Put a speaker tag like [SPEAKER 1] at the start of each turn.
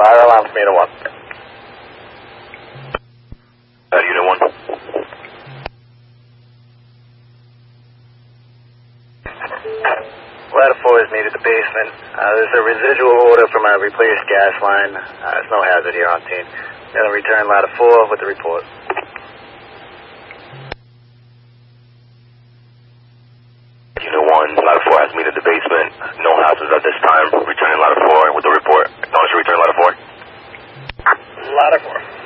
[SPEAKER 1] Fire alarm from Unit 1.
[SPEAKER 2] Unit 1.
[SPEAKER 1] Ladder 4 is needed at the basement. There's a residual order from a replaced gas line. There's no hazard here on scene. Going to return ladder 4 with the report.
[SPEAKER 2] Unit 1, ladder 4 has me at the basement. No hazards at this time. Returning ladder 4 with the report. Acknowledge to return ladder 4.
[SPEAKER 1] Ladder 4.